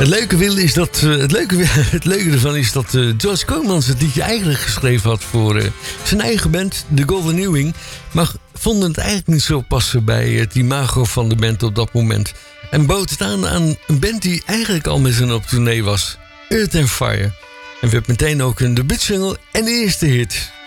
Het leuke ervan is dat George Kooijmans het liedje eigenlijk geschreven had voor zijn eigen band, The Golden Earring. Maar vonden het eigenlijk niet zo passen bij het imago van de band op dat moment. En bood het aan een band die eigenlijk al met zijn op tournee was. Earth and Fire. En werd meteen ook een debuutsingle en de eerste hit.